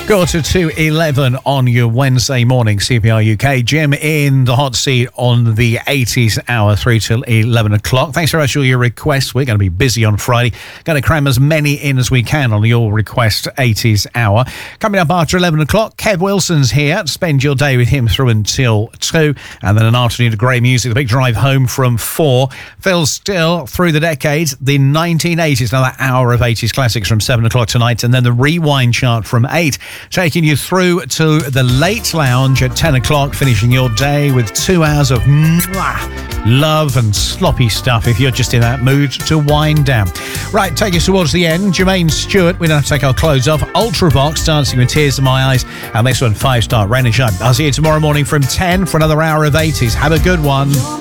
Quarter to 11 on your Wednesday morning, CPR UK. Jim in the hot seat on the 80s hour through till 11 o'clock. Thanks very much for all your requests. We're going to be busy on Friday. Going to cram as many in as we can on your request 80s hour. Coming up after 11 o'clock, Kev Wilson's here. Spend your day with him through until 2. And then an afternoon of great music. The big drive home from 4. Phil Still through the decades. The 1980s, another hour of 80s classics from 7 o'clock tonight. And then the rewind chart from 8. Taking you through to the late lounge at 10 o'clock, finishing your day with 2 hours of love and sloppy stuff if you're just in that mood to wind down. Right, take us towards the end. Jermaine Stewart, we don't have to take our clothes off. Ultravox, Dancing with Tears in My Eyes. And this one, 5-star, Rain and Shine. I'll see you tomorrow morning from 10 for another hour of 80s. Have a good one.